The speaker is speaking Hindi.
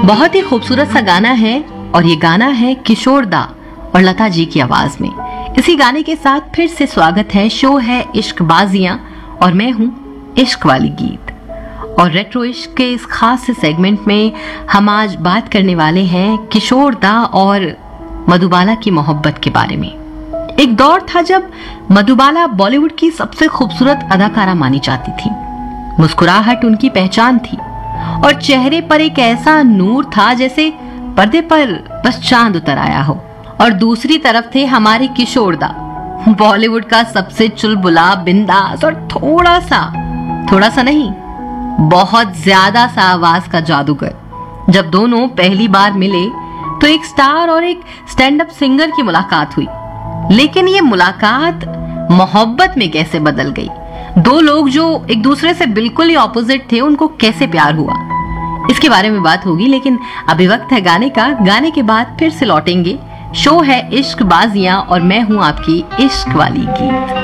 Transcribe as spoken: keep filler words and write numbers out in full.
बहुत ही खूबसूरत सा गाना है और ये गाना है किशोर दा और लता जी की आवाज में। इसी गाने के साथ फिर से स्वागत है। शो है इश्क बाजियां और मैं हूं इश्क वाली गीत। और रेट्रो इश्क के इस खास से सेगमेंट में हम आज बात करने वाले हैं किशोर दा और मधुबाला की मोहब्बत के बारे में। एक दौर था जब मधुबाला बॉलीवुड की सबसे खूबसूरत अदाकारा मानी जाती थी। मुस्कुराहट उनकी पहचान थी और चेहरे पर एक ऐसा नूर था जैसे पर्दे पर बस चांद उतर आया हो। और दूसरी तरफ थे हमारे किशोर दा, बॉलीवुड का सबसे चुलबुला, बिंदास और थोड़ा सा थोड़ा सा नहीं बहुत ज्यादा सा आवाज का जादूगर। जब दोनों पहली बार मिले तो एक स्टार और एक स्टैंड अप सिंगर की मुलाकात हुई। लेकिन ये मुलाकात मोहब्बत में कैसे बदल गई? दो लोग जो एक दूसरे से बिल्कुल ही ऑपोजिट थे, उनको कैसे प्यार हुआ, इसके बारे में बात होगी। लेकिन अभी वक्त है गाने का। गाने के बाद फिर से लौटेंगे। शो है इश्क बाजियां और मैं हूं आपकी इश्क वाली गीत।